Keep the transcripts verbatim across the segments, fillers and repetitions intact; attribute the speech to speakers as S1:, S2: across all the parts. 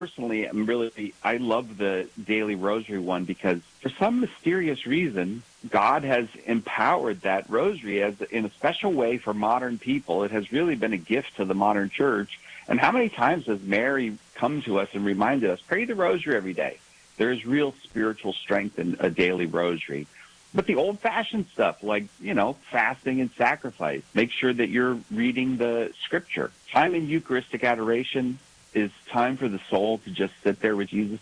S1: personally am really, I love the daily rosary one because for some mysterious reason, God has empowered that rosary as in a special way for modern people. It has really been a gift to the modern church. And how many times has Mary come to us and reminded us, pray the rosary every day? There's real spiritual strength in a daily rosary. But the old-fashioned stuff, like, you know, fasting and sacrifice, make sure that you're reading the scripture. Time in Eucharistic adoration is time for the soul to just sit there with Jesus.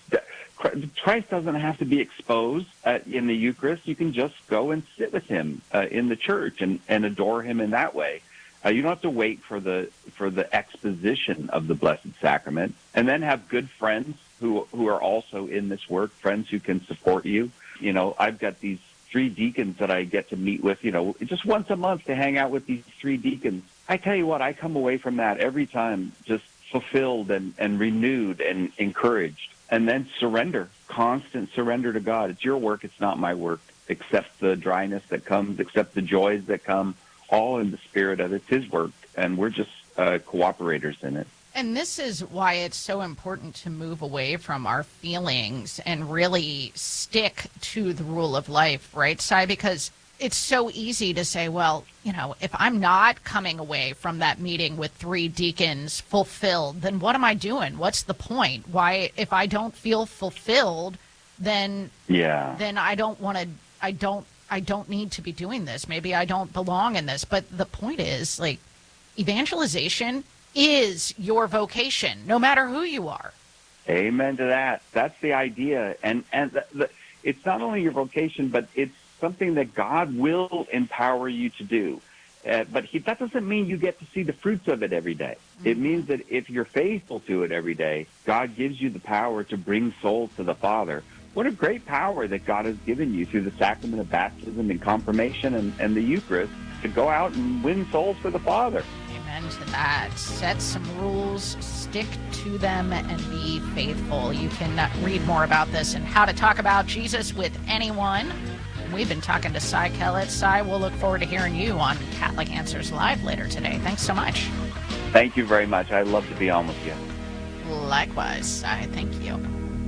S1: Christ doesn't have to be exposed uh, in the Eucharist. You can just go and sit with him uh, in the church and, and adore him in that way. Uh, you don't have to wait for the for the exposition of the Blessed Sacrament, and then have good friends who who are also in this work, friends who can support you. You know, I've got these three deacons that I get to meet with, you know, just once a month to hang out with these three deacons. I tell you what, I come away from that every time just fulfilled and, and renewed and encouraged. And then surrender, constant surrender to God. It's your work, it's not my work. Accept the dryness that comes, accept the joys that come, all in the spirit of it's his work, and we're just uh, cooperators in it.
S2: And this is why it's so important to move away from our feelings and really stick to the rule of life, right, Si? Because it's so easy to say, well, you know, if I'm not coming away from that meeting with three deacons fulfilled, then what am I doing? What's the point? Why, if I don't feel fulfilled, then
S1: yeah,
S2: then I don't want to, I don't, I don't need to be doing this. Maybe I don't belong in this. But the point is, like, evangelization is your vocation, no matter who you are.
S1: Amen to that. That's the idea. And and the, the, it's not only your vocation, but it's something that God will empower you to do. Uh, but he, that doesn't mean you get to see the fruits of it every day. Mm-hmm. It means that if you're faithful to it every day, God gives you the power to bring souls to the Father. What a great power that God has given you through the sacrament of baptism and confirmation and, and the Eucharist to go out and win souls for the Father.
S2: Amen to that. Set some rules, stick to them, and be faithful. You can uh, read more about this and how to talk about Jesus with anyone. We've been talking to Si Kellett. Si, we'll look forward to hearing you on Catholic Answers Live later today. Thanks so much.
S1: Thank you very much. I'd love to be on with you.
S2: Likewise, Si. Thank you.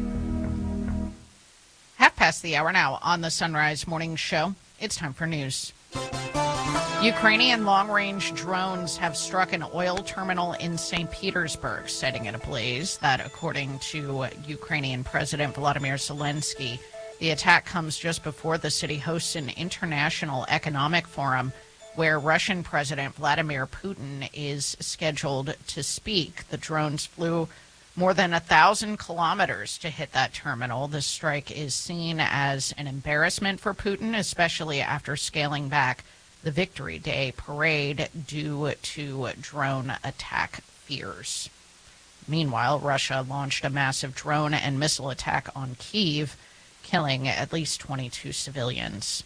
S2: Half past the hour now on the Sunrise Morning Show. It's time for news. Ukrainian long-range drones have struck an oil terminal in Saint Petersburg, setting it ablaze. That, according to Ukrainian President Volodymyr Zelensky. The attack comes just before the city hosts an international economic forum where Russian President Vladimir Putin is scheduled to speak. The drones flew more than a thousand kilometers to hit that terminal. The strike is seen as an embarrassment for Putin, especially after scaling back the Victory Day parade due to drone attack fears. Meanwhile, Russia launched a massive drone and missile attack on Kyiv, killing at least twenty-two civilians.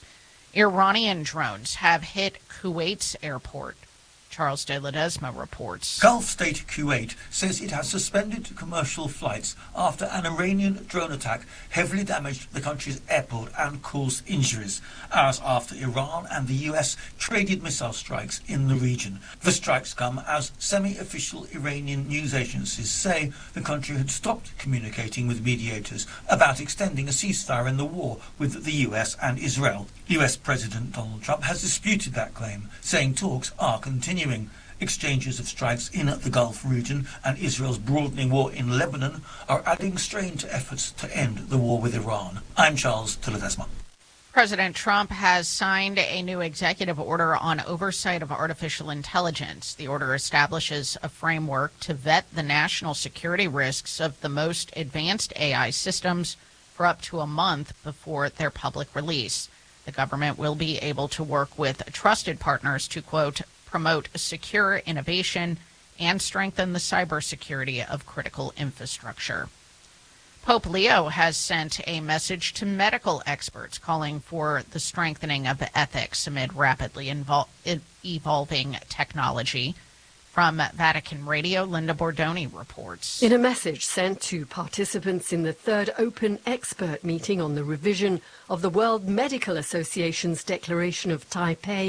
S2: Iranian drones have hit Kuwait's airport. Charles de Ledesma reports.
S3: Gulf state Kuwait says it has suspended commercial flights after an Iranian drone attack heavily damaged the country's airport and caused injuries, hours after Iran and the U S traded missile strikes in the region. The strikes come as semi-official Iranian news agencies say the country had stopped communicating with mediators about extending a ceasefire in the war with the U S and Israel. U S President Donald Trump has disputed that claim, saying talks are continuing. Exchanges of strikes in the Gulf region and Israel's broadening war in Lebanon are adding strain to efforts to end the war with Iran. I'm Charles de Ledesma.
S2: President Trump has signed a new executive order on oversight of artificial intelligence. The order establishes a framework to vet the national security risks of the most advanced A I systems for up to a month before their public release. The government will be able to work with trusted partners to, quote, promote secure innovation and strengthen the cybersecurity of critical infrastructure. Pope Leo has sent a message to medical experts calling for the strengthening of ethics amid rapidly invol- evolving technology. From Vatican Radio, Linda Bordoni reports.
S4: In a message sent to participants in the third open expert meeting on the revision of the World Medical Association's Declaration of Taipei,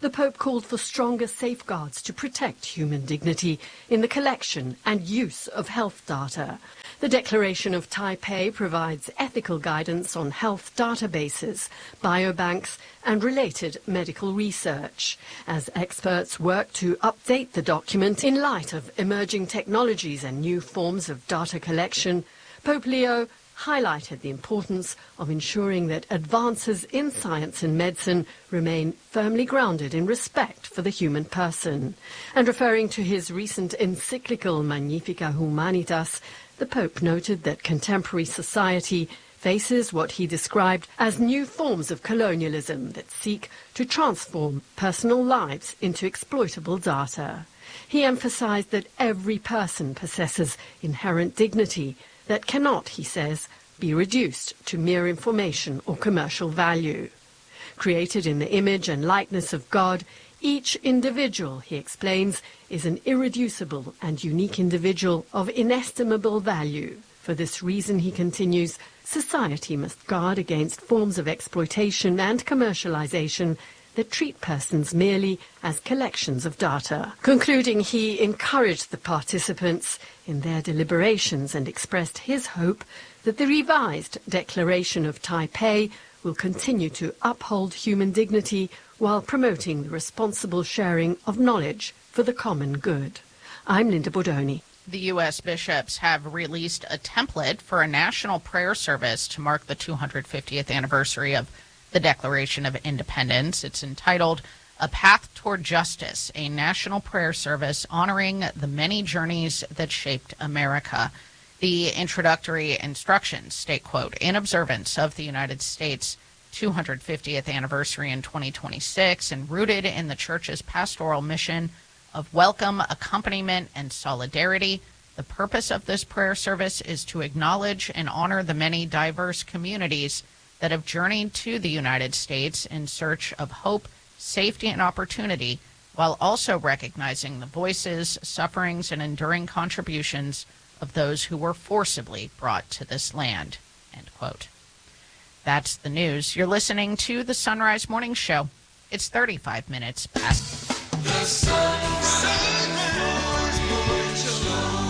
S4: the Pope called for stronger safeguards to protect human dignity in the collection and use of health data. The Declaration of Taipei provides ethical guidance on health databases, biobanks, and related medical research. As experts work to update the document in light of emerging technologies and new forms of data collection, Pope Leo highlighted the importance of ensuring that advances in science and medicine remain firmly grounded in respect for the human person. And referring to his recent encyclical Magnificat Humanitas, the Pope noted that contemporary society faces what he described as new forms of colonialism that seek to transform personal lives into exploitable data. He emphasized that every person possesses inherent dignity that cannot, he says, be reduced to mere information or commercial value. Created in the image and likeness of God, each individual, he explains, is an irreducible and unique individual of inestimable value. For this reason, he continues, society must guard against forms of exploitation and commercialization that treat persons merely as collections of data. Concluding, he encouraged the participants in their deliberations and expressed his hope that the revised Declaration of Taipei will continue to uphold human dignity while promoting the responsible sharing of knowledge for the common good. I'm Linda Bodoni.
S2: The U S bishops have released a template for a national prayer service to mark the two hundred fiftieth anniversary of the Declaration of Independence. It's entitled A Path Toward Justice, a national prayer service honoring the many journeys that shaped America. The introductory instructions state, quote, in observance of the United States two hundred fiftieth anniversary in twenty twenty-six and rooted in the Church's pastoral mission of welcome, accompaniment, and solidarity, the purpose of this prayer service is to acknowledge and honor the many diverse communities that have journeyed to the United States in search of hope, safety, and opportunity, while also recognizing the voices, sufferings, and enduring contributions of those who were forcibly brought to this land, end quote. That's the news. You're listening to the Sunrise Morning Show. It's thirty-five minutes past. The Sunrise Morning Show.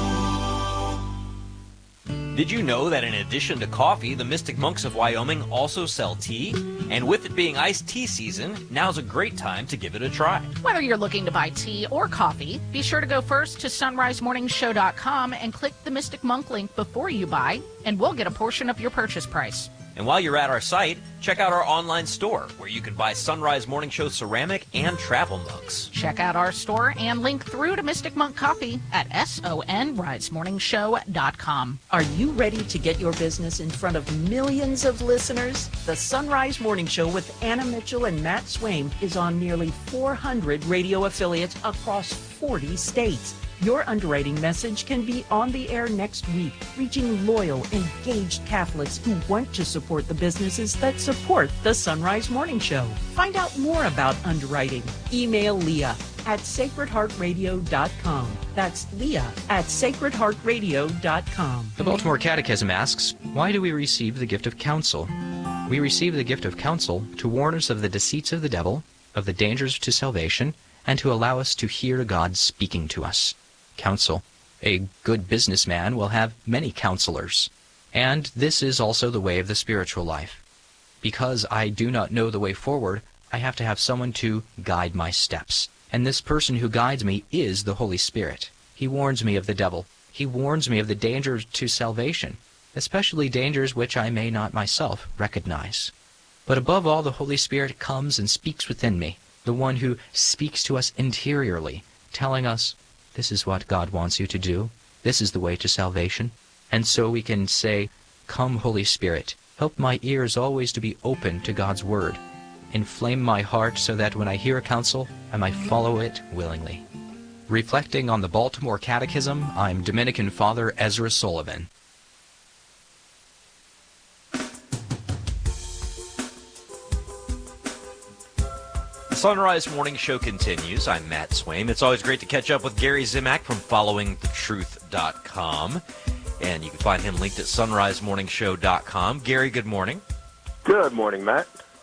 S5: Did you know that in addition to coffee, the Mystic Monks of Wyoming also sell tea? And with it being iced tea season, now's a great time to give it a try.
S2: Whether you're looking to buy tea or coffee, be sure to go first to sunrise morning show dot com and click the Mystic Monk link before you buy, and we'll get a portion of your purchase price.
S5: And while you're at our site, check out our online store where you can buy Sunrise Morning Show ceramic and travel mugs.
S2: Check out our store and link through to Mystic Monk Coffee at sunrise morning show dot com.
S6: Are you ready to get your business in front of millions of listeners? The Sunrise Morning Show with Anna Mitchell and Matt Swaim is on nearly four hundred radio affiliates across forty states. Your underwriting message can be on the air next week, reaching loyal, engaged Catholics who want to support the businesses that support the Sunrise Morning Show. Find out more about underwriting. Email Leah at sacred heart radio dot com. That's Leah at sacred heart radio dot com.
S7: The Baltimore Catechism asks, why do we receive the gift of counsel? We receive the gift of counsel to warn us of the deceits of the devil, of the dangers to salvation, and to allow us to hear God speaking to us. Counsel. A good businessman will have many counselors. And this is also the way of the spiritual life. Because I do not know the way forward, I have to have someone to guide my steps. And this person who guides me is the Holy Spirit. He warns me of the devil. He warns me of the dangers to salvation, especially dangers which I may not myself recognize. But above all, the Holy Spirit comes and speaks within me, the one who speaks to us interiorly, telling us, this is what God wants you to do. This is the way to salvation. And so we can say, come, Holy Spirit, help my ears always to be open to God's word. Inflame my heart so that when I hear a counsel, I might follow it willingly. Reflecting on the Baltimore Catechism, I'm Dominican Father Ezra Sullivan.
S5: Sunrise Morning Show continues. I'm Matt Swaim. It's always great to catch up with Gary Zimak from following the truth dot com. And you can find him linked at sunrise morning show dot com. Gary, good morning.
S8: Good morning, Matt.
S5: All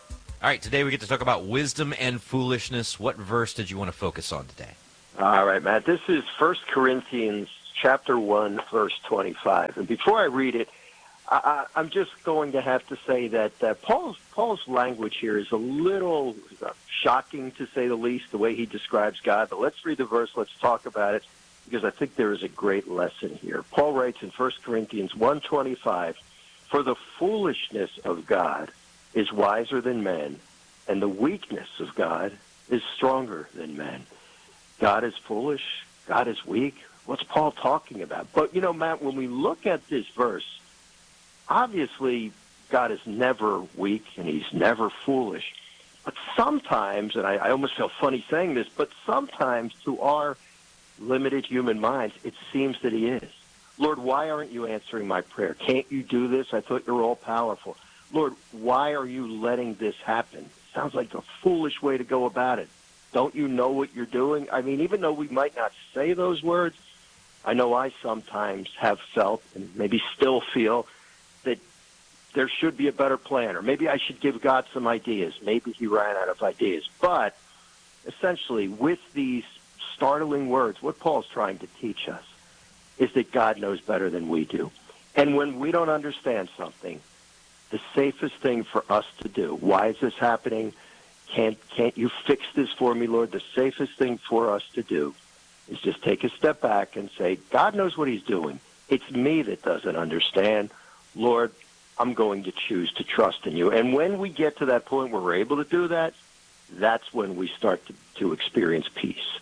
S5: All right, today we get to talk about wisdom and foolishness. What verse did you want to focus on today?
S8: All right, Matt. This is First Corinthians chapter one, verse twenty-five. And before I read it, I, I, I'm just going to have to say that uh, Paul's, Paul's language here is a little uh, shocking, to say the least, the way he describes God. But let's read the verse. Let's talk about it, because I think there is a great lesson here. Paul writes in First Corinthians one twenty-five, "For the foolishness of God is wiser than men, and the weakness of God is stronger than men." God is foolish. God is weak. What's Paul talking about? But, you know, Matt, when we look at this verse, obviously God is never weak and he's never foolish. But sometimes, and I, I almost feel funny saying this, but sometimes to our limited human minds, it seems that he is. Lord, why aren't you answering my prayer? Can't you do this? I thought you were all-powerful. Lord, why are you letting this happen? Sounds like a foolish way to go about it. Don't you know what you're doing? I mean, even though we might not say those words, I know I sometimes have felt, and maybe still feel, that there should be a better plan, or maybe I should give God some ideas. Maybe he ran out of ideas. But essentially, with these startling words, what Paul's trying to teach us is that God knows better than we do. And when we don't understand something, the safest thing for us to do, why is this happening? Can't can't you fix this for me, Lord? The safest thing for us to do is just take a step back and say, God knows what he's doing. It's me that doesn't understand. Lord, I'm going to choose to trust in you. And when we get to that point where we're able to do that, that's when we start to, to experience peace.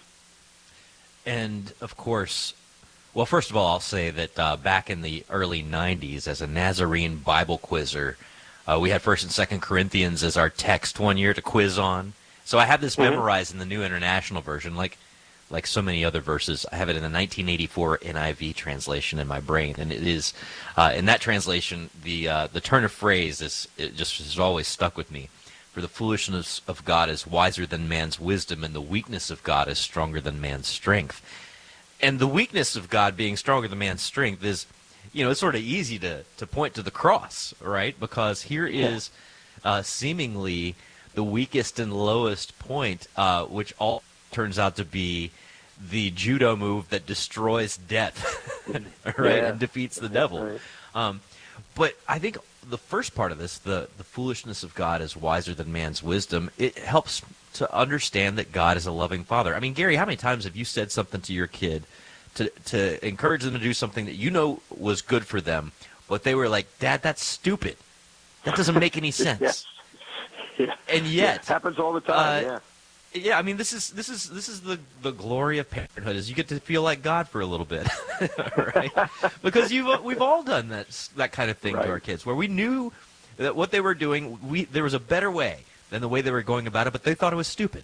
S5: And, of course, well, first of all, I'll say that uh, back in the early nineties, as a Nazarene Bible quizzer, Uh, we had First and Second Corinthians as our text one year to quiz on. So I have this mm-hmm. memorized in the New International Version, like like so many other verses. I have it in the nineteen eighty-four N I V translation in my brain, and it is uh, in that translation the uh, the turn of phrase is it just has always stuck with me. For the foolishness of God is wiser than man's wisdom, and the weakness of God is stronger than man's strength. And the weakness of God being stronger than man's strength is, you know, it's sort of easy to, to point to the cross, right? Because here is uh, seemingly the weakest and lowest point, uh, which all turns out to be the judo move that destroys death, right, yeah. and defeats the devil. Right. Um, but I think the first part of this, the, the foolishness of God is wiser than man's wisdom, it helps to understand that God is a loving father. I mean, Gary, how many times have you said something to your kid to to encourage them to do something that you know was good for them, but they were like, Dad, that's stupid. That doesn't make any sense.
S8: Yes. Yeah.
S5: And yet,
S8: yeah, it happens all the time.
S5: Uh,
S8: yeah.
S5: Yeah, I mean, this is this is this is the, the glory of parenthood, is you get to feel like God for a little bit, right? Because you we've all done that that kind of thing right. to our kids, where we knew that what they were doing, we there was a better way than the way they were going about it, but they thought it was stupid.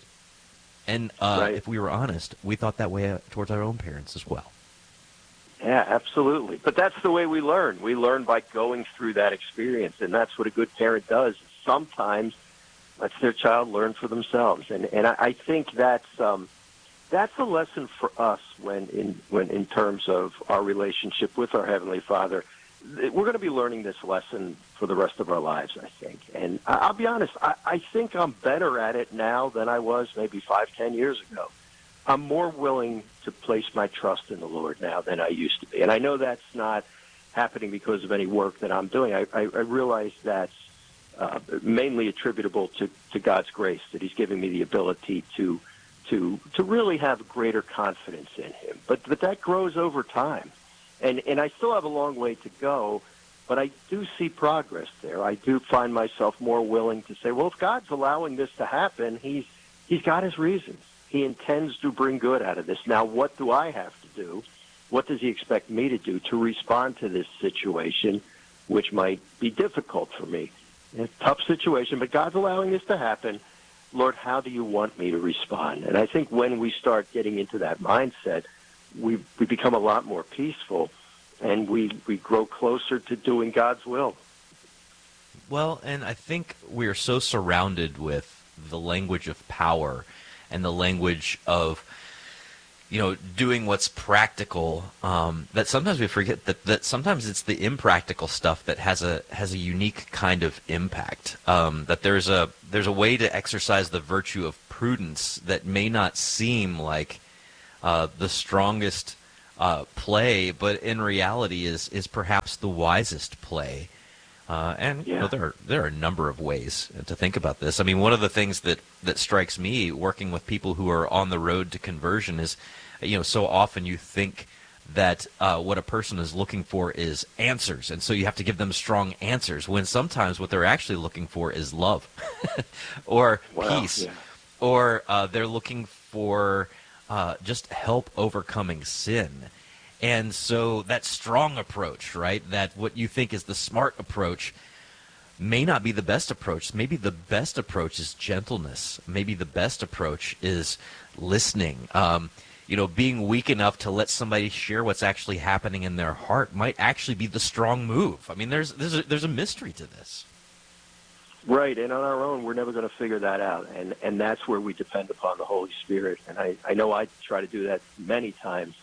S5: And uh,
S8: right.
S5: if we were honest, we thought that way towards our own parents as well.
S8: Yeah, absolutely. But that's the way we learn. We learn by going through that experience, and that's what a good parent does. Sometimes lets their child learn for themselves, and and I, I think that's um, that's a lesson for us when in when in terms of our relationship with our Heavenly Father. We're going to be learning this lesson for the rest of our lives, I think. And I'll be honest, I, I think I'm better at it now than I was maybe five, ten years ago. I'm more willing to place my trust in the Lord now than I used to be. And I know that's not happening because of any work that I'm doing. I, I, I realize that's uh, mainly attributable to, to God's grace, that he's giving me the ability to to to really have greater confidence in him. But but that grows over time. And and I still have a long way to go, but I do see progress there. I do find myself more willing to say, well, if God's allowing this to happen, he's he's got his reasons. He intends to bring good out of this. Now, what do I have to do? What does he expect me to do to respond to this situation, which might be difficult for me? It's a tough situation, but God's allowing this to happen. Lord, how do you want me to respond? And I think when we start getting into that mindset, we we become a lot more peaceful, and we, we grow closer to doing God's will.
S5: Well, and I think we are so surrounded with the language of power and the language of you know, doing what's practical, um, that sometimes we forget that, that sometimes it's the impractical stuff that has a has a unique kind of impact. Um, that there's a there's a way to exercise the virtue of prudence that may not seem like uh, the strongest uh, play, but in reality is is perhaps the wisest play. Uh, and
S8: yeah.
S5: you know, there are there are a number of ways to think about this. I mean, one of the things that, that strikes me working with people who are on the road to conversion is, you know, so often you think that uh, what a person is looking for is answers, and so you have to give them strong answers, when sometimes what they're actually looking for is love or
S8: wow,
S5: peace,
S8: yeah.
S5: or uh, they're looking for uh, just help overcoming sin. And so that strong approach, right, that what you think is the smart approach may not be the best approach. Maybe the best approach is gentleness. Maybe the best approach is listening. Um, you know, being weak enough to let somebody share what's actually happening in their heart might actually be the strong move. I mean, there's there's a, there's a mystery to this.
S8: Right, and on our own, we're never going to figure that out, and, and that's where we depend upon the Holy Spirit. And I, I know I try to do that many times.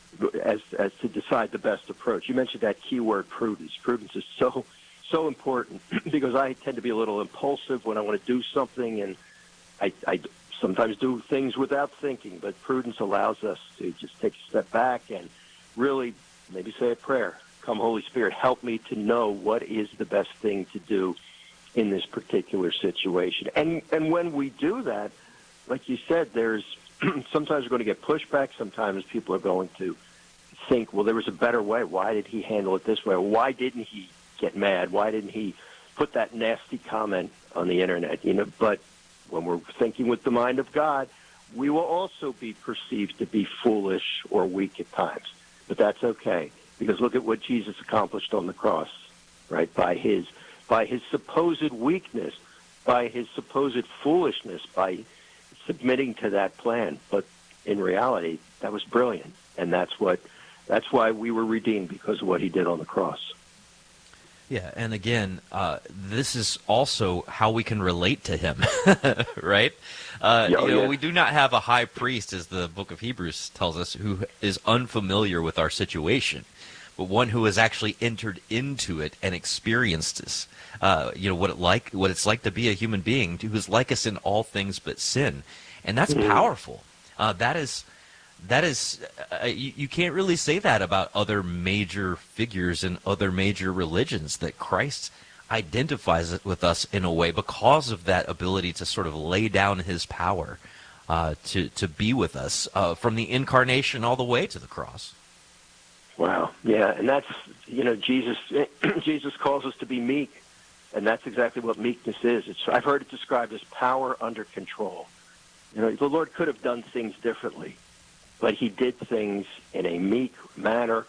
S8: As as to decide the best approach. You mentioned that key word, prudence. Prudence is so so important because I tend to be a little impulsive when I want to do something, and I, I sometimes do things without thinking. But prudence allows us to just take a step back and really maybe say a prayer. Come, Holy Spirit, help me to know what is the best thing to do in this particular situation. And and when we do that, like you said, there's sometimes we're going to get pushback. Sometimes people are going to think, well, there was a better way. Why did he handle it this way? Why didn't he get mad? Why didn't he put that nasty comment on the internet? You know, but when we're thinking with the mind of God, we will also be perceived to be foolish or weak at times. But that's okay, because look at what Jesus accomplished on the cross, right? By his by his supposed weakness, by his supposed foolishness, by submitting to that plan. But in reality, that was brilliant, and that's what that's why we were redeemed, because of what he did on the cross.
S5: Yeah, and again, uh, this is also how we can relate to him, right? Uh,
S8: Oh,
S5: you know,
S8: yeah.
S5: we do not have a high priest, as the book of Hebrews tells us, who is unfamiliar with our situation, but one who has actually entered into it and experienced this. Uh, you know, what it like, what it's like to be a human being who is like us in all things but sin, and that's
S8: Mm-hmm.
S5: powerful. Uh, that is. That is, uh, you, you can't really say that about other major figures in other major religions, that Christ identifies it with us in a way because of that ability to sort of lay down his power uh, to, to be with us uh, from the incarnation all the way to the cross.
S8: Wow. Yeah, and that's, you know, Jesus Jesus calls us to be meek, and that's exactly what meekness is. It's, I've heard it described as power under control. You know, the Lord could have done things differently, but he did things in a meek manner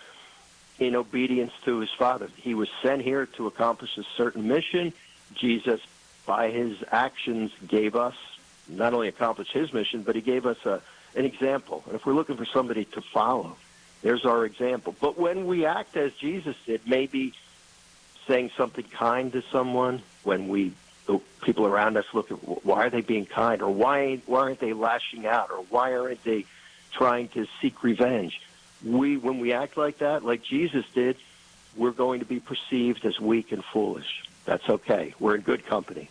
S8: in obedience to his Father. He was sent here to accomplish a certain mission. Jesus, by his actions, gave us, not only accomplished his mission, but he gave us a, an example. And if we're looking for somebody to follow, there's our example. But when we act as Jesus did, maybe saying something kind to someone, when we, the people around us look at, why are they being kind? Or why, why aren't they lashing out? Or why aren't they trying to seek revenge? We, when we act like that, like Jesus did, we're going to be perceived as weak and foolish. That's okay. We're in good company.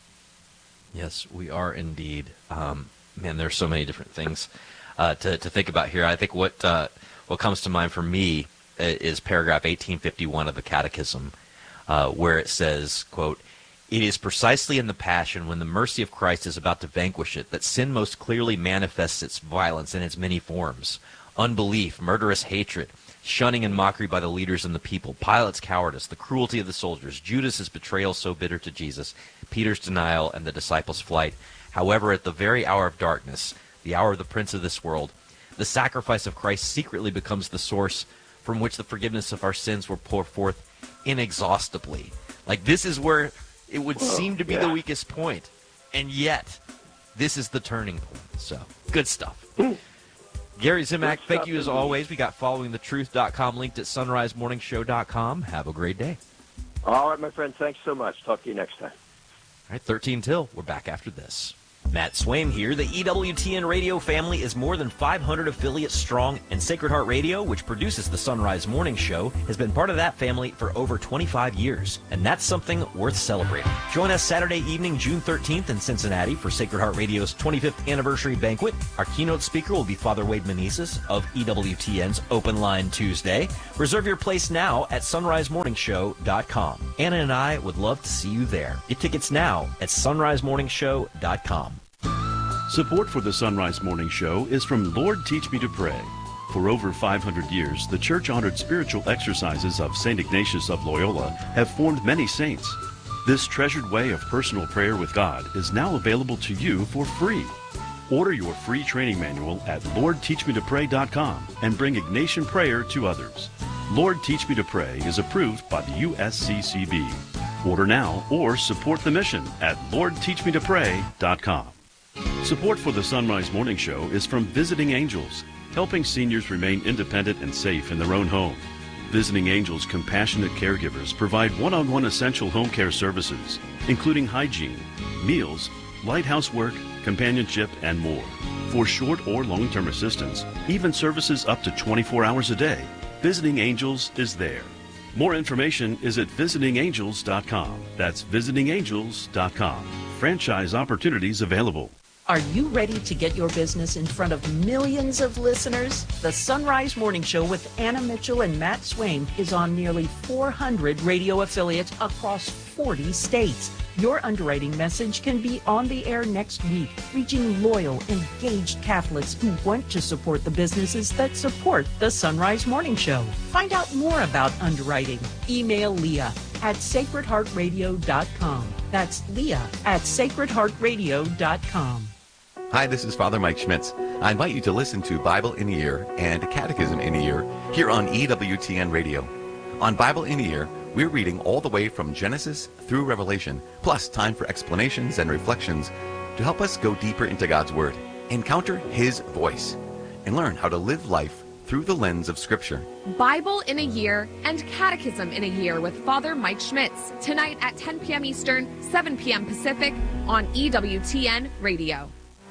S5: Yes, we are indeed. Um, man, there's so many different things uh, to, to think about here. I think what uh, what comes to mind for me is paragraph eighteen fifty-one of the Catechism, uh, where it says, quote, "It is precisely in the Passion, when the mercy of Christ is about to vanquish it, that sin most clearly manifests its violence in its many forms. Unbelief, murderous hatred, shunning and mockery by the leaders and the people, Pilate's cowardice, the cruelty of the soldiers, Judas's betrayal so bitter to Jesus, Peter's denial, and the disciples' flight. However, at the very hour of darkness, the hour of the prince of this world, the sacrifice of Christ secretly becomes the source from which the forgiveness of our sins will pour forth inexhaustibly." Like, this is where it would
S8: Whoa,
S5: seem to be
S8: yeah.
S5: the weakest point, and yet this is the turning point. So, good stuff. Gary Zimak,
S8: Good
S5: thank
S8: stuff
S5: you as
S8: indeed.
S5: always. We got following the truth dot com linked at sunrise morning show dot com. Have a great day.
S8: All right, my friend. Thanks so much. Talk to you next time.
S5: All right, thirteen till. We're back after this. Matt Swaim here. The E W T N radio family is more than five hundred affiliates strong, and Sacred Heart Radio, which produces the Sunrise Morning Show, has been part of that family for over twenty-five years, and that's something worth celebrating. Join us Saturday evening, June thirteenth in Cincinnati for Sacred Heart Radio's twenty-fifth anniversary banquet. Our keynote speaker will be Father Wade Meneses of E W T N's Open Line Tuesday. Reserve your place now at sunrise morning show dot com. Anna and I would love to see you there. Get tickets now at sunrise morning show dot com.
S9: Support for the Sunrise Morning Show is from Lord Teach Me to Pray. For over five hundred years, the church-honored spiritual exercises of Saint Ignatius of Loyola have formed many saints. This treasured way of personal prayer with God is now available to you for free. Order your free training manual at lord teach me to pray dot com and bring Ignatian prayer to others. Lord Teach Me to Pray is approved by the U S C C B. Order now or support the mission at lord teach me to pray dot com. Support for the Sunrise Morning Show is from Visiting Angels, helping seniors remain independent and safe in their own home. Visiting Angels compassionate caregivers provide one-on-one essential home care services, including hygiene, meals, light housework, companionship, and more. For short or long-term assistance, even services up to twenty-four hours a day, Visiting Angels is there. More information is at visiting angels dot com. That's visiting angels dot com. Franchise opportunities available.
S6: Are you ready to get your business in front of millions of listeners? The Sunrise Morning Show with Anna Mitchell and Matt Swaim is on nearly four hundred radio affiliates across forty states. Your underwriting message can be on the air next week, reaching loyal, engaged Catholics who want to support the businesses that support the Sunrise Morning Show. Find out more about underwriting. Email Leah at sacred heart radio dot com. That's Leah at sacred heart radio dot com.
S10: Hi, this is Father Mike Schmitz. I invite you to listen to Bible in a Year and Catechism in a Year here on E W T N Radio. On Bible in a Year, we're reading all the way from Genesis through Revelation, plus time for explanations and reflections to help us go deeper into God's Word, encounter His voice, and learn how to live life through the lens of Scripture.
S11: Bible in a Year and Catechism in a Year with Father Mike Schmitz, tonight at ten p.m. Eastern, seven p.m. Pacific on E W T N Radio.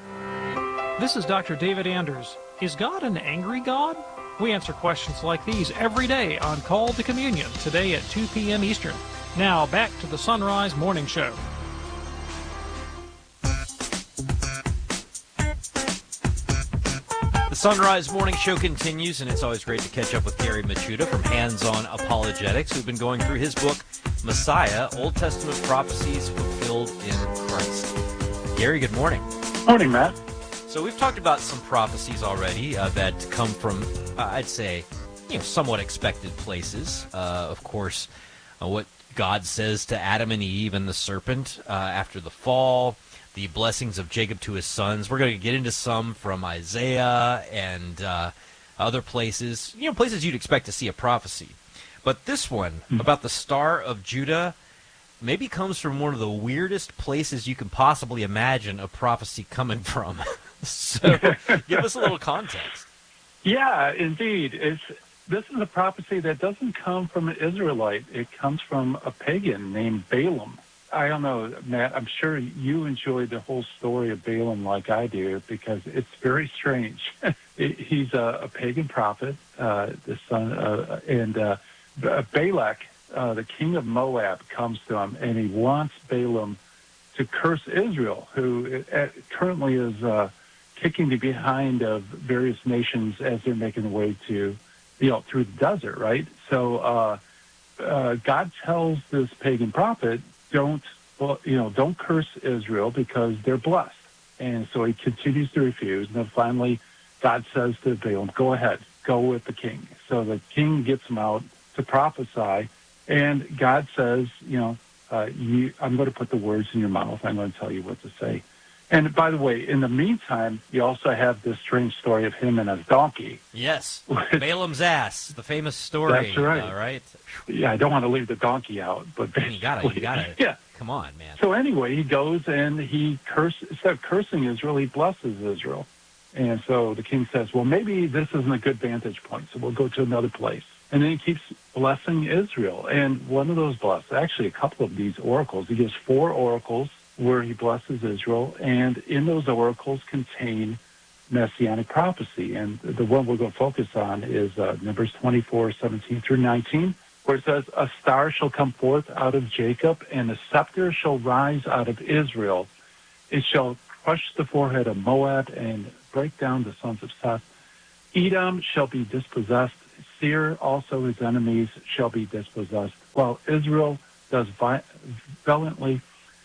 S12: This is Doctor David Anders. Is God an angry God? We answer questions like these every day on Call to Communion, today at two p.m. Eastern. Now, back to the Sunrise Morning Show.
S5: The Sunrise Morning Show continues, and it's always great to catch up with Gary Machuda from Hands On Apologetics, who've been going through his book, Messiah, Old Testament Prophecies Fulfilled in Christ. Gary, good morning.
S13: Morning, Matt.
S5: So we've talked about some prophecies already uh, that come from, uh, I'd say, you know, somewhat expected places. Uh, of course, uh, what God says to Adam and Eve and the serpent uh, after the fall, the blessings of Jacob to his sons. We're going to get into some from Isaiah and uh, other places, you know, places you'd expect to see a prophecy. But this one, about the Star of Judah, maybe comes from one of the weirdest places you can possibly imagine a prophecy coming from. So give us a little context.
S13: Yeah, indeed. It's, this is a prophecy that doesn't come from an Israelite. It comes from a pagan named Balaam. I don't know, Matt, I'm sure you enjoyed the whole story of Balaam like I do because it's very strange. it, he's a, a pagan prophet, uh, the son, uh, and uh, Balak, uh, the king of Moab, comes to him, and he wants Balaam to curse Israel, who uh, currently is uh, kicking the behind of various nations as they're making their way to, you know, through the desert, right? So uh, uh, God tells this pagan prophet, don't, well, you know, don't curse Israel because they're blessed. And so he continues to refuse. And then finally, God says to Balaam, go ahead, go with the king. So the king gets him out to prophesy. And God says, you know, uh, you, I'm going to put the words in your mouth. I'm going to tell you what to say. And by the way, in the meantime, you also have this strange story of him and his donkey.
S5: Yes, Balaam's ass, the famous story.
S13: That's right.
S5: Uh, right?
S13: Yeah, I don't want to leave the donkey out, but
S5: you got it. You got it.
S13: Yeah.
S5: Come on, man.
S13: So anyway, he goes and he curses. Instead of cursing Israel, he blesses Israel. And so the king says, well, maybe this isn't a good vantage point, so we'll go to another place. And then he keeps blessing Israel. And one of those blessings, actually a couple of these oracles, he gives four oracles where he blesses Israel, and in those oracles contain messianic prophecy. And the one we're going to focus on is uh, Numbers twenty-four, seventeen through nineteen, where it says, "A star shall come forth out of Jacob, and a scepter shall rise out of Israel. It shall crush the forehead of Moab and break down the sons of Seth. Edom shall be dispossessed. Seir also his enemies shall be dispossessed. While Israel does vi- valiantly,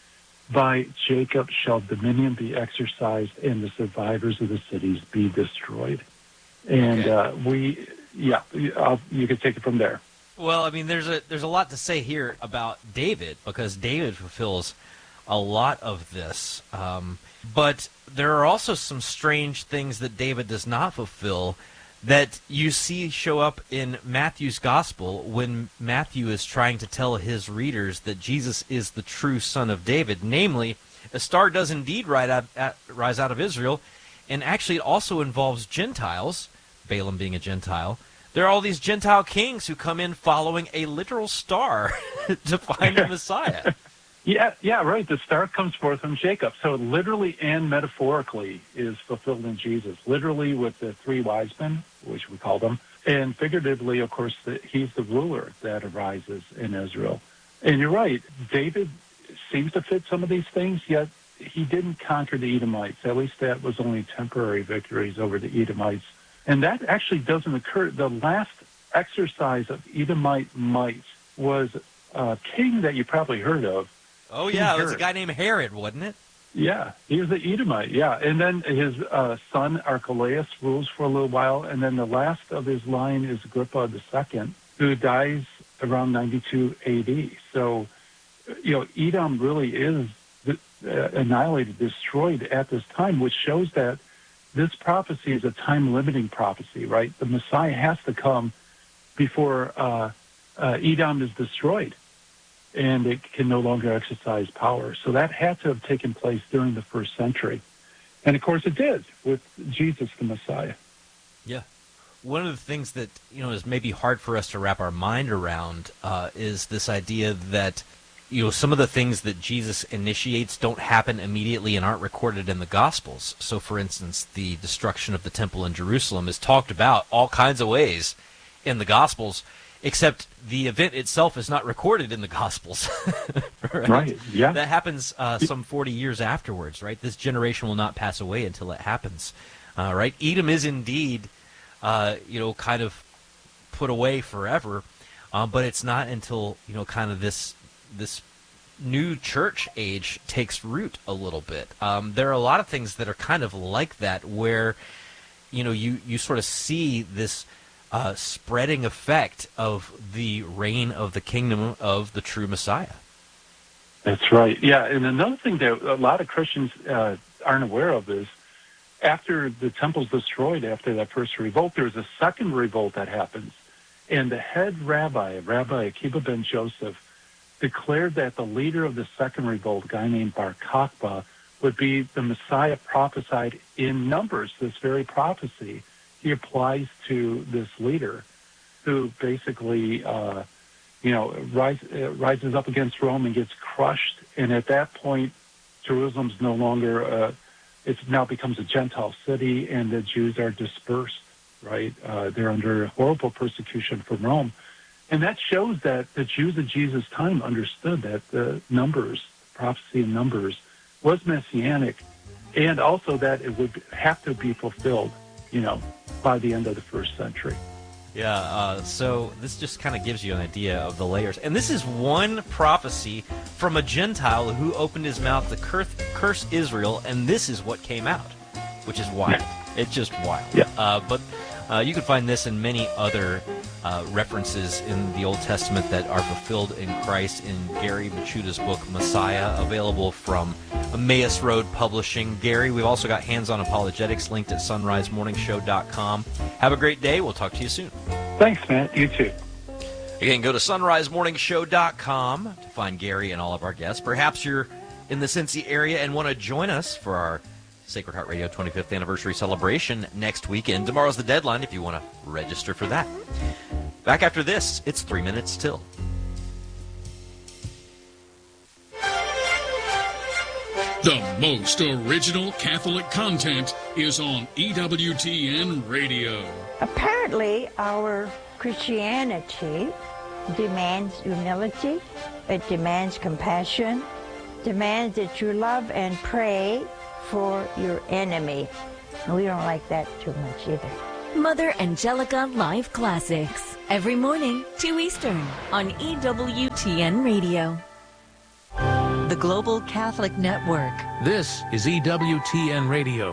S13: by Jacob shall dominion be exercised, and the survivors of the cities be destroyed." And
S5: Okay.
S13: uh, we, yeah, I'll, you can take it from there.
S5: Well, I mean, there's a there's a lot to say here about David, because David fulfills a lot of this. Um, but there are also some strange things that David does not fulfill that you see show up in Matthew's gospel when Matthew is trying to tell his readers that Jesus is the true son of David. Namely, a star does indeed rise out, at, rise out of Israel, and actually it also involves Gentiles, Balaam being a Gentile. There are all these Gentile kings who come in following a literal star to find the Messiah.
S13: Yeah, yeah, right. The star comes forth from Jacob. So literally and metaphorically is fulfilled in Jesus. Literally with the three wise men, which we call them, and figuratively, of course, the, he's the ruler that arises in Israel. And you're right. David seems to fit some of these things, yet he didn't conquer the Edomites. At least that was only temporary victories over the Edomites. And that actually doesn't occur. The last exercise of Edomite might was a king that you probably heard of.
S5: Oh, yeah, it was a guy named Herod, wasn't it?
S13: Yeah, he was an Edomite, yeah. And then his uh, son, Archelaus, rules for a little while. And then the last of his line is Agrippa the Second, who dies around ninety-two A D. So, you know, Edom really is uh, annihilated, destroyed at this time, which shows that this prophecy is a time-limiting prophecy, right? The Messiah has to come before uh, uh, Edom is destroyed, and it can no longer exercise power. So that had to have taken place during the first century. And, of course, it did with Jesus, the Messiah.
S5: Yeah. One of the things that, you know, is maybe hard for us to wrap our mind around uh, is this idea that, you know, some of the things that Jesus initiates don't happen immediately and aren't recorded in the Gospels. So, for instance, the destruction of the temple in Jerusalem is talked about all kinds of ways in the Gospels, except the event itself is not recorded in the Gospels. right?
S13: Right, yeah.
S5: That happens uh, some forty years afterwards, right? This generation will not pass away until it happens, uh, right? Edom is indeed, uh, you know, kind of put away forever, um, but it's not until, you know, kind of this this new church age takes root a little bit. Um, there are a lot of things that are kind of like that, where, you know, you, you sort of see this uh, spreading effect of the reign of the kingdom of the true Messiah.
S13: That's right. Yeah, and another thing that a lot of Christians uh, aren't aware of is after the temple's destroyed, after that first revolt, there's a second revolt that happens. And the head rabbi, Rabbi Akiba ben Joseph, declared that the leader of the second revolt, a guy named Bar Kokhba, would be the Messiah prophesied in Numbers, this very prophecy. He applies to this leader who basically, uh, you know, rise, uh, rises up against Rome and gets crushed. And at that point, Jerusalem's no longer, uh, it now becomes a Gentile city, and the Jews are dispersed, right? Uh, they're under horrible persecution from Rome. And that shows that the Jews of Jesus' time understood that the Numbers, prophecy in Numbers, was messianic, and also that it would have to be fulfilled, you know, by the end of the first century.
S5: Yeah, uh, so this just kind of gives you an idea of the layers. And this is one prophecy from a Gentile who opened his mouth to curse, curse Israel, and this is what came out, which is wild. Yeah. It's just wild.
S13: Yeah.
S5: Uh, but uh, you can find this and many other uh, references in the Old Testament that are fulfilled in Christ in Gary Michuta's book, Messiah, available from Emmaus Road Publishing. Gary, we've also got Hands on Apologetics linked at sunrise morning show dot com. Have a great day. We'll talk to you soon.
S13: Thanks, Matt. You too.
S5: Again, go to sunrise morning show dot com to find Gary and all of our guests. Perhaps you're in the Cincy area and want to join us for our Sacred Heart Radio twenty-fifth anniversary celebration next weekend. Tomorrow's the deadline if you want to register for that. Back after this, it's three minutes till.
S14: The most original Catholic content is on E W T N Radio.
S15: Apparently, our Christianity demands humility, it demands compassion, demands that you love and pray for your enemy. And we don't like that too much either.
S16: Mother Angelica Live Classics, every morning, two Eastern, on E W T N Radio. The Global Catholic Network.
S17: This is E W T N Radio.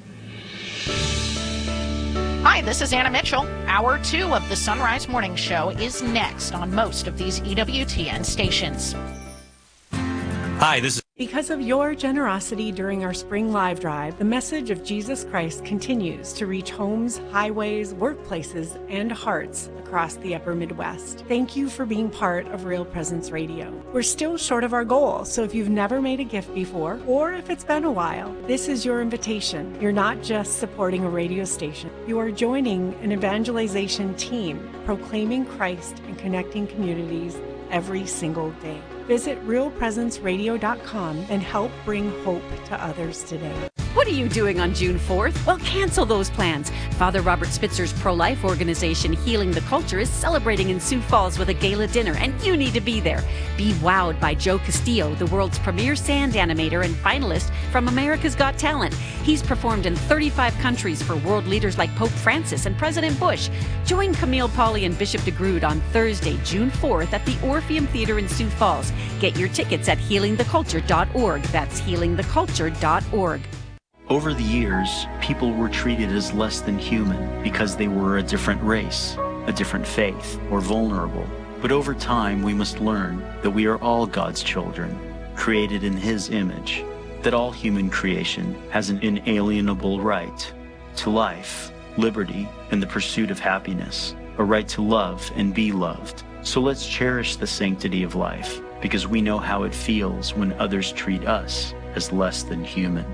S2: Hi, this is Anna Mitchell. Hour two of the Sunrise Morning Show is next on most of these E W T N stations.
S5: Hi, this is...
S18: Because of your generosity during our spring live drive, the message of Jesus Christ continues to reach homes, highways, workplaces, and hearts across the upper Midwest. Thank you for being part of Real Presence Radio. We're still short of our goal, so if you've never made a gift before, or if it's been a while, this is your invitation. You're not just supporting a radio station. You are joining an evangelization team proclaiming Christ and connecting communities every single day. Visit real presence radio dot com and help bring hope to others today.
S19: What are you doing on June fourth? Well, cancel those plans. Father Robert Spitzer's pro-life organization, Healing the Culture, is celebrating in Sioux Falls with a gala dinner, and you need to be there. Be wowed by Joe Castillo, the world's premier sand animator and finalist from America's Got Talent. He's performed in thirty-five countries for world leaders like Pope Francis and President Bush. Join Camille Pauly and Bishop DeGrood on Thursday, June fourth at the Orpheum Theater in Sioux Falls. Get your tickets at healing the culture dot org. That's healing the culture dot org.
S20: Over the years, people were treated as less than human because they were a different race, a different faith, or vulnerable. But over time, we must learn that we are all God's children, created in His image, that all human creation has an inalienable right to life, liberty, and the pursuit of happiness, a right to love and be loved. So let's cherish the sanctity of life, because we know how it feels when others treat us as less than human.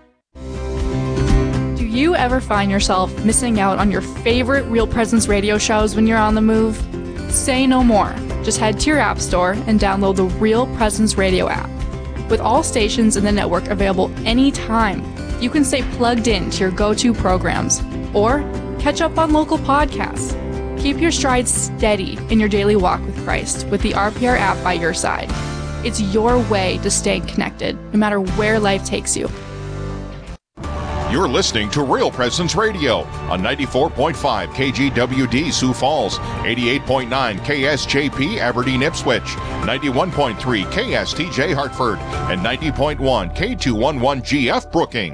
S21: Do you ever find yourself missing out on your favorite Real Presence radio shows when you're on the move? Say no more. Just head to your app store and download the Real Presence radio app. With all stations in the network available anytime, you can stay plugged in to your go-to programs or catch up on local podcasts. Keep your stride steady in your daily walk with Christ with the R P R app by your side. It's your way to stay connected, no matter where life takes you.
S22: You're listening to Real Presence Radio on ninety-four point five K G W D Sioux Falls, eighty-eight point nine K S J P Aberdeen Ipswich, ninety-one point three K S T J Hartford, and ninety point one K two eleven G F Brookings.